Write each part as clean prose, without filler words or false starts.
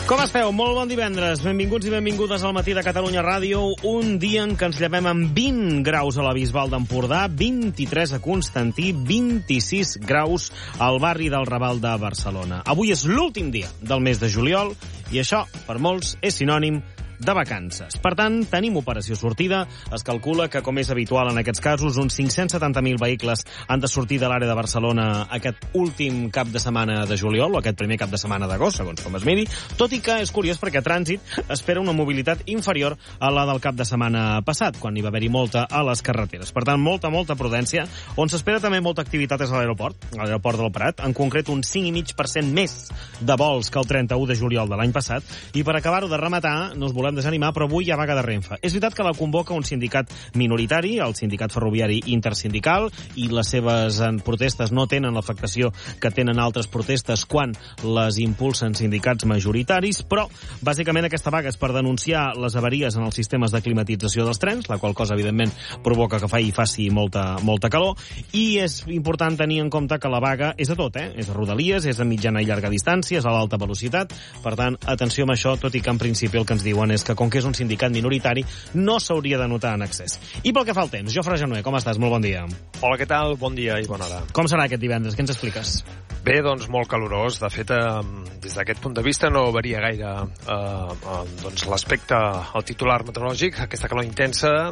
Com esteu? Molt bon divendres. Benvinguts i benvingudes al Matí de Catalunya Ràdio. Un dia en què ens llevem amb 20 graus a la Bisbal d'Empordà, 23 a Constantí, 26 graus al barri del Raval de Barcelona. Avui és l'últim dia del mes de juliol i això, per molts, és sinònim de vacances. Per tant, tenim operació sortida. Es calcula que, com és habitual en aquests casos, uns 570.000 vehicles han de sortir de l'àrea de Barcelona aquest últim cap de setmana de juliol, o aquest primer cap de setmana d'agost, segons com es miri, tot i que és curiós perquè Trànsit espera una mobilitat inferior a la del cap de setmana passat, quan hi va haver-hi molta a les carreteres. Per tant, molta prudència. On s'espera també molta activitat és a l'aeroport del Prat, en concret un 5,5% més de vols que el 31 de juliol de l'any passat. I per acabar-ho de rematar, no us volem desanimar, però avui hi ha vaga de Renfe. És veritat que la convoca un sindicat minoritari, el Sindicat Ferroviari Intersindical, i les seves protestes no tenen l'afectació que tenen altres protestes quan les impulsen sindicats majoritaris, però bàsicament aquesta vaga és per denunciar les avaries en els sistemes de climatització dels trens, la qual cosa evidentment provoca que faci molta calor, i és important tenir en compte que la vaga és a tot, és a Rodalies, és a mitjana i llarga distància, és a l'alta velocitat. Per tant, atenció amb això, tot i que en principi el que ens diuen és que com que és un sindicat minoritari no s'hauria de notar en excés. I pel que fa al temps, Jofre Januer, com estàs? Molt bon dia. Hola, què tal? Bon dia i bona hora. Com serà aquest divendres? Què ens expliques? Bé, doncs molt calorós. De fet, des d'aquest punt de vista no varia gaire l'aspecte, el titular meteorològic, aquesta calor intensa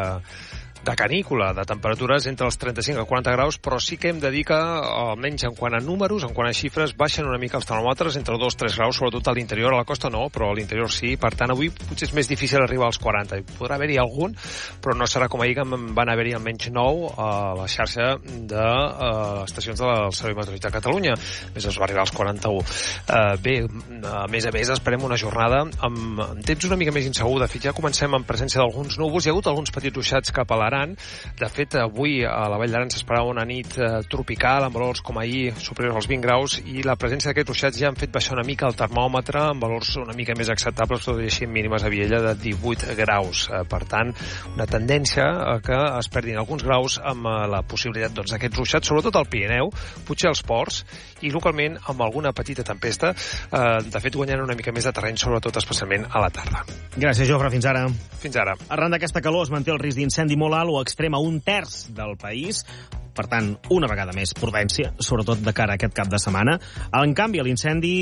de canícula, de temperatures entre els 35 a 40 graus, però sí que hem de dir que, almenys en quant a números, en quant a xifres, baixen una mica els termòmetres entre 2 i 3 graus, sobretot a l'interior, a la costa no, però a l'interior sí. Per tant, avui potser és més difícil arribar als 40. Hi podrà haver-hi algun, però no serà com ahir que van haver-hi almenys 9 a la xarxa de estacions del Servei Meteorològic de Catalunya. Més es va arribar als 41. Bé, a més, esperem una jornada amb temps una mica més insegur. De fet, ja comencem en presència d'alguns núvols. Hi ha hagut alguns petits ruixats cap a l'Aran. De fet, avui a la Vall d'Aran s'esperava una nit tropical, amb valors com ahir superiors als 20 graus, i la presència d'aquests ruixats ja han fet baixar una mica el termòmetre amb valors una mica més acceptables, tot i així mínimes a Viella de 18 graus. Per tant, una tendència a que es perdin alguns graus amb la possibilitat d'aquests ruixats, sobretot al Pirineu, potser als ports, i localment amb alguna petita tempesta, de fet guanyant una mica més de terreny, sobretot especialment a la tarda. Gràcies, Jofre. Fins ara. Fins ara. Arran d'aquesta calor es manté el risc d'incendi molt alt o extrem a 1/3 del país. Per tant, una vegada més, prudència, sobretot de cara a aquest cap de setmana. En canvi, a l'incendi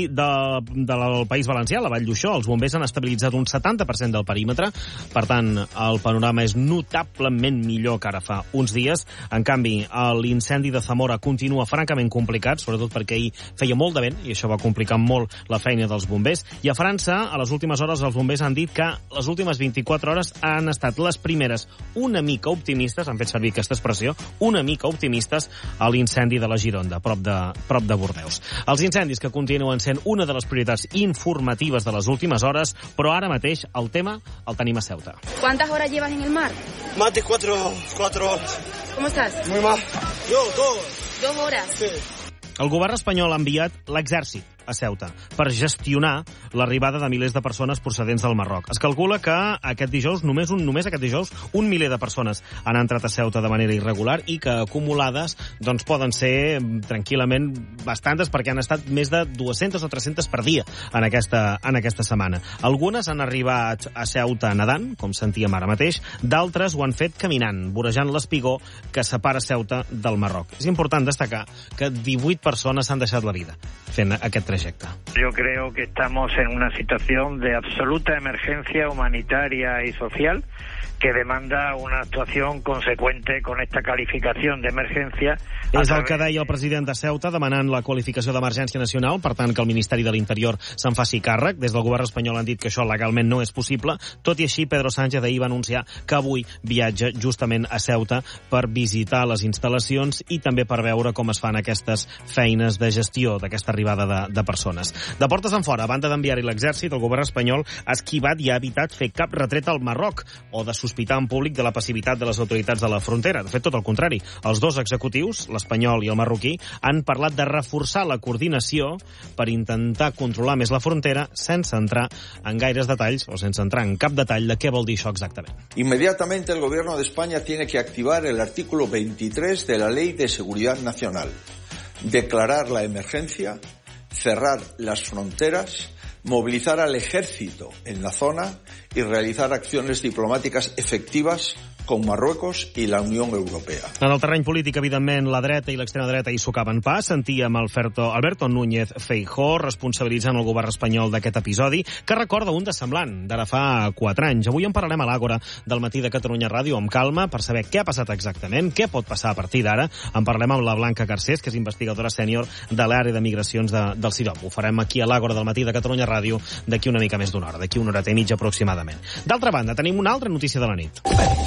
del País Valencià, la Vall d'Uixó, els bombers han estabilitzat un 70% del perímetre. Per tant, el panorama és notablement millor que ara fa uns dies. En canvi, l'incendi de Zamora continua francament complicat, sobretot perquè ahir feia molt de vent, i això va complicar molt la feina dels bombers. I a França, a les últimes hores, els bombers han dit que les últimes 24 hores han estat les primeres una mica optimistes, han fet servir aquesta expressió, una mica optimistes, a l'incendi de la Gironda, prop de Bordeus. Els incendis que continuen sent una de les prioritats informatives de les últimes hores, però ara mateix el tema el tenim a Ceuta. ¿Cuántas horas llevas en el mar? Más de 4 horas. ¿Cómo estás? Muy mal. Yo, 2. 2 horas. Sí. El govern espanyol ha enviat l'exèrcit a Ceuta per gestionar l'arribada de milers de persones procedents del Marroc. Es calcula que aquest dijous, només aquest dijous, 1 miler de persones han entrat a Ceuta de manera irregular i que acumulades doncs, poden ser tranquil·lament bastantes, perquè han estat més de 200 o 300 per dia en aquesta setmana. Algunes han arribat a Ceuta nedant, com sentíem ara mateix, d'altres ho han fet caminant, vorejant l'espigó que separa Ceuta del Marroc. És important destacar que 18 persones han deixat la vida fent aquest trajecte. Yo creo que estamos en una situación de absoluta emergencia humanitaria y social que demanda una actuación consecuente con esta calificación de emergencia. És el que deia el president de Ceuta, demanant la qualificació d'emergència nacional, per tant que el Ministeri de l'Interior se'n faci càrrec. Des del govern espanyol han dit que això legalment no és possible. Tot i així, Pedro Sánchez ahir va anunciar que avui viatja justament a Ceuta per visitar les instal·lacions i també per veure com es fan aquestes feines de gestió d'aquesta arribada de persones. De portes enfora, a banda d'enviar-hi l'exèrcit, el govern espanyol ha esquivat i ha evitat fer cap retret al Marroc o de sospitar en públic de la passivitat de les autoritats de la frontera. De fet, tot el contrari. Els dos executius, l'espanyol i el marroquí, han parlat de reforçar la coordinació per intentar controlar més la frontera sense entrar en gaires detalls o sense entrar en cap detall de què vol dir això exactament. Inmediatamente el Gobierno de España tiene que activar el artículo 23 de la Ley de Seguridad Nacional, declarar la emergencia, cerrar las fronteras, movilizar al ejército en la zona y realizar acciones diplomáticas efectivas con Marruecos i la Unió Europea. En el terreny polític, evidentment, la dreta i l'extrema dreta hi socaven pas. Sentíem Alberto Núñez Feijóo responsabilitzant el govern espanyol d'aquest episodi, que recorda un de semblant, d'ara fa 4 anys. Avui en parlarem a l'Àgora del Matí de Catalunya Ràdio amb calma per saber què ha passat exactament, què pot passar a partir d'ara. En parlem amb la Blanca Garcés, que és investigadora sènior de l'àrea de migracions del CIROM. Ho farem aquí a l'Àgora del Matí de Catalunya Ràdio d'aquí una mica més d'una hora, d'aquí una horeta i mitja aproximadament. D'altra banda, tenim una altra notícia de la nit.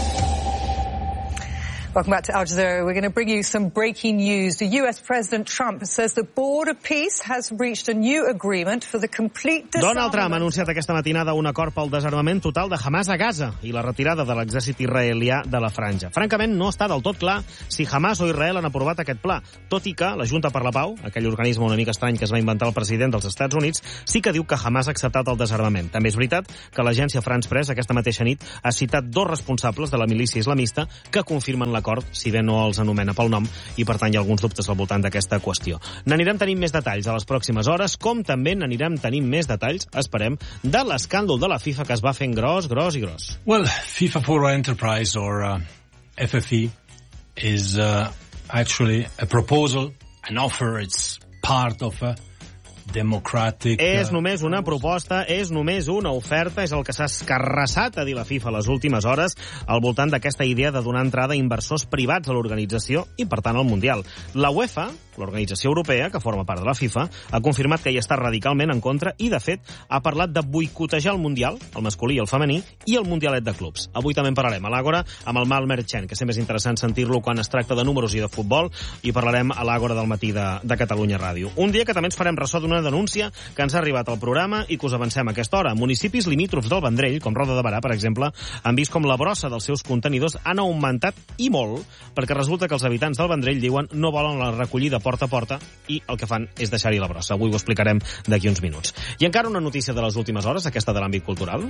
Welcome back to Al Jazeera. We're going to bring you some breaking news. The US President Trump says the Board of Peace has reached a new agreement for the complete disarmament. Donald Trump ha anunciat aquesta matinada un acord pel desarmament total de Hamas a Gaza i la retirada de l'exèrcit israelià de la franja. Francament, no està del tot clar si Hamas o Israel han aprovat aquest pla, tot i que la Junta per la Pau, aquell organisme una mica estrany que es va inventar el president dels Estats Units, sí que diu que Hamas ha acceptat el desarmament. També és veritat que l'agència France Press aquesta mateixa nit ha citat 2 responsables de la milícia islamista que confirmen l'acord, si bé no els anomena pel nom, i per tant hi ha alguns dubtes al voltant d'aquesta qüestió. N'anirem tenint més detalls a les pròximes hores, com també n'anirem tenint més detalls, esperem, de l'escàndol de la FIFA que es va fent gros. Well, FIFA for Enterprise, or FFE, is actually a proposal, an offer. It's part of a democràtic... És només una proposta, és només una oferta, és el que s'ha escarrassat a dir la FIFA les últimes hores al voltant d'aquesta idea de donar entrada a inversors privats a l'organització i, per tant, al Mundial. La UEFA, l'organització europea, que forma part de la FIFA, ha confirmat que hi està radicalment en contra i, de fet, ha parlat de boicotejar el Mundial, el masculí i el femení, i el Mundialet de clubs. Avui també en parlarem a l'Àgora amb el Mal Merchant, que sempre és interessant sentir-lo quan es tracta de números i de futbol, i parlarem a l'Àgora del Matí de Catalunya Ràdio. Un dia que també ens farem ressò d'una denúncia que ens ha arribat al programa i que us avancem a aquesta hora. Municipis limítrofs del Vendrell, com Roda de Berà, per exemple, han vist com la brossa dels seus contenidors han augmentat i molt, perquè resulta que els habitants del Vendrell diuen no volen la recollida porta a porta i el que fan és deixar-hi la brossa. Avui ho explicarem d'aquí uns minuts. I encara una notícia de les últimes hores, aquesta de l'àmbit cultural.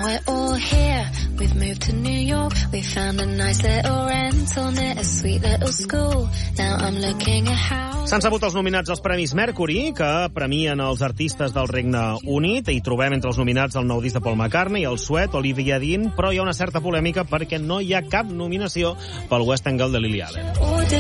S'han sabut els nominats als Premis Mercury, que premien els artistes del Regne Unit, i trobem entre els nominats el nou disc de Paul McCartney, el suec Olivia Dean, però hi ha una certa polèmica perquè no hi ha cap nominació pel West End Girl de Lily Allen.